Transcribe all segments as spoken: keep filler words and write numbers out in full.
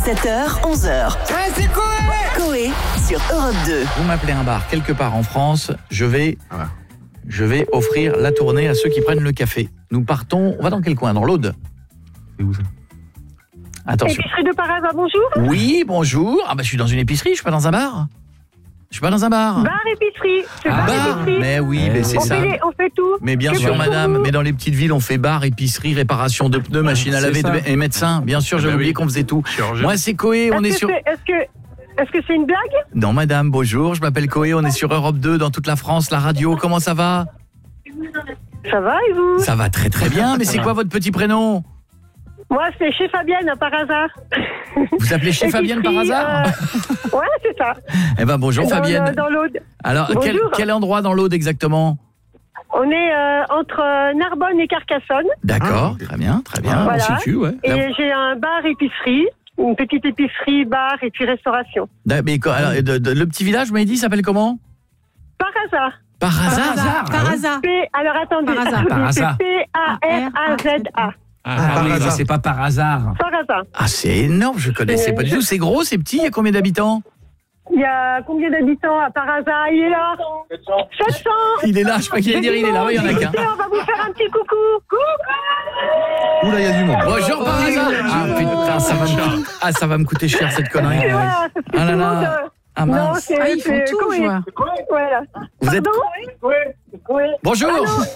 sept heures, onze heures. Ouais, c'est Coé Coé sur Europe deux. Vous m'appelez un bar quelque part en France, je vais, je vais offrir la tournée à ceux qui prennent le café. Nous partons, on va dans quel coin? Dans l'Aude? C'est où ça? Attention. Épicerie de Parasa, bonjour. Oui, bonjour. Ah bah je suis dans une épicerie, je suis pas dans un bar. Je suis pas dans un bar. Bar épicerie. C'est Ah, bar bar. épicerie. Mais oui, mais c'est on ça. Fait les, on fait tout. Mais bien Que sûr, pour madame. vous. Mais dans les petites villes, on fait bar, épicerie, réparation de pneus, machine à C'est laver ça. et médecin. Bien sûr, j'avais bah oublié oui. qu'on faisait tout. Chirurgien. Moi, c'est Coé, on est Est-ce sur... que c'est- Est-ce que est-ce que c'est une blague? Non, madame, bonjour, je m'appelle Coé, on est sur Europe deux, dans toute la France, la radio. Comment ça va? Ça va et vous? Ça va très très bien, mais c'est quoi votre petit prénom? Moi, c'est chez Fabienne à par hasard. Vous appelez chez Fabienne par Épicerie, hasard? euh, Ouais, c'est ça. Eh ben bonjour Dans Fabienne. le- Dans l'Aude. Alors, quel, Bonjour. quel endroit dans l'Aude exactement? On est euh, entre euh, Narbonne et Carcassonne. D'accord, très bien, très bien. Voilà. On situe, ouais. Et Là- j'ai un bar épicerie, une petite épicerie, bar et puis restauration. D'ac- mais, quoi, alors, de- de- le petit village, vous m'avez dit, s'appelle comment? Par hasard. Par hasard. Par hasard. P, alors attendez. Par hasard. Par hasard. C'est P A R A Z A. Ah, par oui, hasard. bah, c'est pas par hasard. Par hasard. Ah, c'est énorme, je connaissais pas du tout. C'est gros, c'est petit, il y a combien d'habitants? Il y a combien d'habitants à par hasard? Il est là. sept cents. Il est là, je crois qu'il allait dire il est là, oui, il y en a qu'un. Écoutez, on va vous faire un petit coucou. Coucou. Oula, il y a du monde. Bonjour par hasard. Ah putain, ça va me, ah, ça va me coûter cher cette connerie. Et voilà, c'est Ah là tout le là. monde, euh, Ah Non, mince. c'est Ah, ils font c'est tout, Coé. je vois. Voilà. Vous êtes... Pardon? Oui. Bonjour.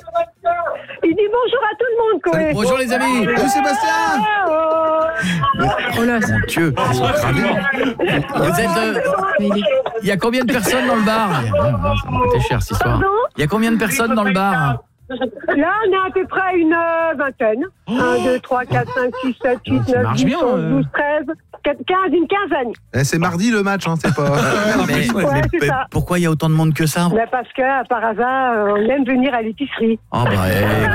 Il dit bonjour à tout le monde, Coé. Bonjour les amis. Salut Sébastien. Ah, oh. Oh là, Mon Dieu, ils sont cramés. Vous êtes... euh, mais il est- Il y a combien de personnes dans le bar? Ah, ça m'a coûté cher cette histoire. Pardon? Il y a combien de personnes dans le bar? Là, on est à peu près une euh, vingtaine. un, deux, trois, quatre, cinq, six, sept, huit, Ça neuf, marche dix, bien, onze, euh. douze, treize, quinze, une quinzaine. Eh, c'est mardi le match, hein, c'est pas. Mais, Ouais, mais- c'est mais ça. pourquoi il y a autant de monde que ça? Mais parce que, par hasard, euh, on aime venir à l'épicerie. Ah bah, eh,